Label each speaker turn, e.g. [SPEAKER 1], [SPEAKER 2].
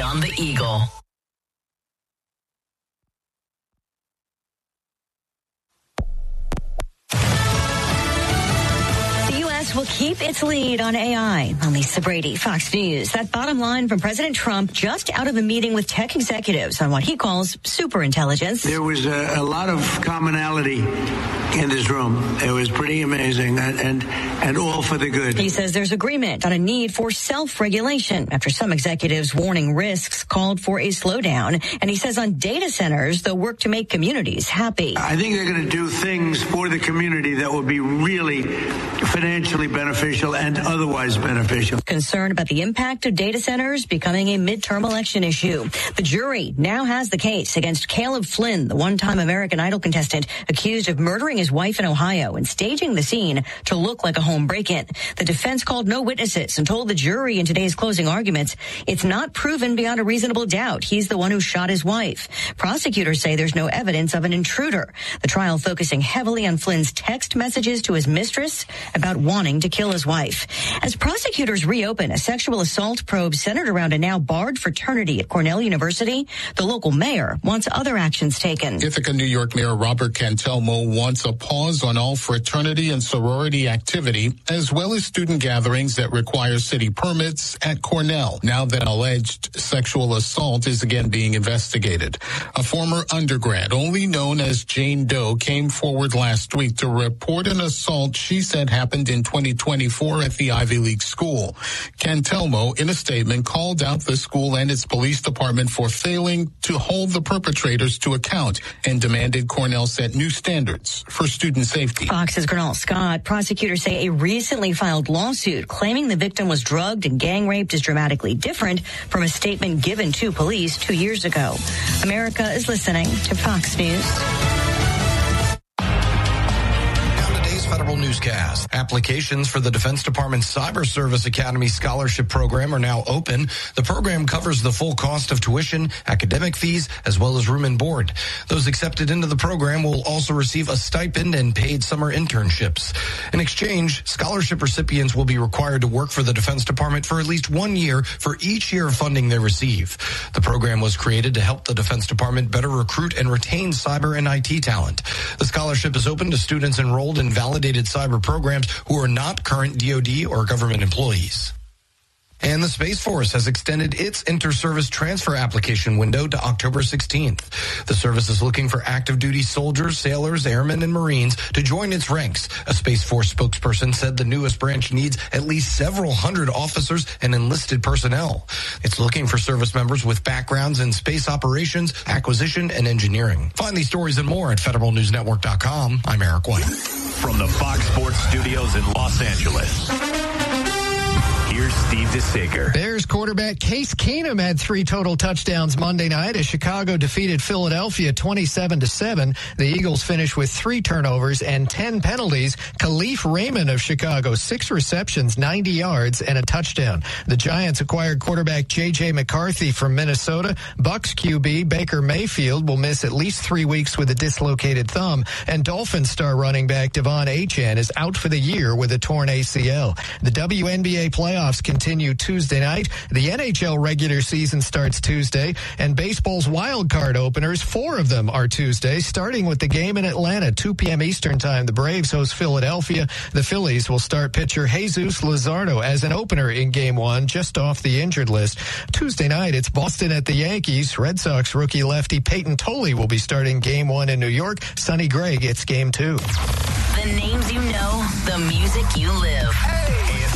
[SPEAKER 1] on the Eagle. Will keep its lead on AI. I'm Lisa Brady, Fox News. That bottom line from President Trump just out of a meeting with tech executives on what he calls superintelligence.
[SPEAKER 2] There was a lot of commonality in this room. It was pretty amazing and all for the good.
[SPEAKER 1] He says there's agreement on a need for self-regulation after some executives warning risks called for a slowdown. And he says on data centers, they'll work to make communities happy.
[SPEAKER 2] I think they're going to do things for the community that will be really financially beneficial and otherwise beneficial.
[SPEAKER 1] Concerned about the impact of data centers becoming a midterm election issue. The jury now has the case against Caleb Flynn, the one-time American Idol contestant accused of murdering his wife in Ohio and staging the scene to look like a home break-in. The defense called no witnesses and told the jury in today's closing arguments it's not proven beyond a reasonable doubt he's the one who shot his wife. Prosecutors say there's no evidence of an intruder. The trial focusing heavily on Flynn's text messages to his mistress about wanting to kill his wife. As prosecutors reopen a sexual assault probe centered around a now barred fraternity at Cornell University, the local mayor wants other actions taken.
[SPEAKER 3] Ithaca, New York Mayor Robert Cantelmo wants a pause on all fraternity and sorority activity, as well as student gatherings that require city permits at Cornell, now that alleged sexual assault is again being investigated. A former undergrad, only known as Jane Doe, came forward last week to report an assault she said happened in 2024 at the Ivy League school. Cantelmo, in a statement, called out the school and its police department for failing to hold the perpetrators to account and demanded Cornell set new standards for student safety.
[SPEAKER 1] Fox's Gernal Scott. Prosecutors say a recently filed lawsuit claiming the victim was drugged and gang raped is dramatically different from a statement given to police 2 years ago. America is listening to Fox News.
[SPEAKER 4] Federal Newscast. Applications for the Defense Department's Cyber Service Academy Scholarship Program are now open. The program covers the full cost of tuition, academic fees, as well as room and board. Those accepted into the program will also receive a stipend and paid summer internships. In exchange, scholarship recipients will be required to work for the Defense Department for at least 1 year for each year of funding they receive. The program was created to help the Defense Department better recruit and retain cyber and IT talent. The scholarship is open to students enrolled in validated cyber programs who are not current DoD or government employees. And the Space Force has extended its inter-service transfer application window to October 16th. The service is looking for active duty soldiers, sailors, airmen, and Marines to join its ranks. A Space Force spokesperson said the newest branch needs at least several hundred officers and enlisted personnel. It's looking for service members with backgrounds in space operations, acquisition, and engineering. Find these stories and more at federalnewsnetwork.com. I'm Eric White.
[SPEAKER 5] From the Fox Sports Studios in Los Angeles, here's Steve DeSager.
[SPEAKER 6] Bears quarterback Case Keenum had 3 total touchdowns Monday night as Chicago defeated Philadelphia 27-7. The Eagles finished with 3 turnovers and 10 penalties. Khalif Raymond of Chicago, 6 receptions, 90 yards, and a touchdown. The Giants acquired quarterback J.J. McCarthy from Minnesota. Bucs QB Baker Mayfield will miss at least 3 weeks with a dislocated thumb. And Dolphins star running back Devon Achane is out for the year with a torn ACL. The WNBA playoffs continue Tuesday night. The NHL regular season starts Tuesday, and baseball's wild card openers, 4 of them are Tuesday, starting with the game in Atlanta, 2 p.m. Eastern Time. The Braves host Philadelphia. The Phillies will start pitcher Jesus Luzardo as an opener in Game 1, just off the injured list. Tuesday night, it's Boston at the Yankees. Red Sox rookie lefty Peyton Tolley will be starting Game 1 in New York. Sonny Gray gets Game 2.
[SPEAKER 1] The names you know, the music you live.
[SPEAKER 5] Hey.